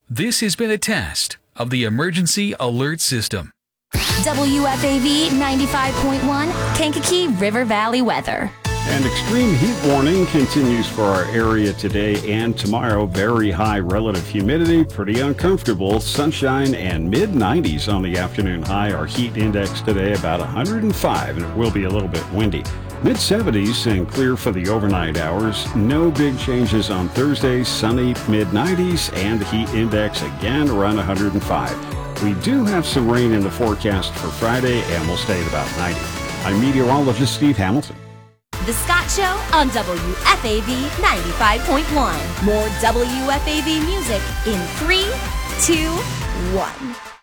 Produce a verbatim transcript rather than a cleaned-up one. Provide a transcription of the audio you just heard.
This has been a test of the emergency alert system. W F A V ninety-five point one, Kankakee River Valley weather. An extreme heat warning continues for our area today and tomorrow. Very high relative humidity, pretty uncomfortable. Sunshine and mid nineties on the afternoon high. Our heat index today about one hundred five, and it will be a little bit windy. mid seventies and clear for the overnight hours. No big changes on Thursday. Sunny mid nineties and the heat index again around one hundred five. We do have some rain in the forecast for Friday, and we'll stay at about ninety. I'm meteorologist Steve Hamilton. The Scott Show on W F A V ninety-five point one. More W F A V music in three, two, one.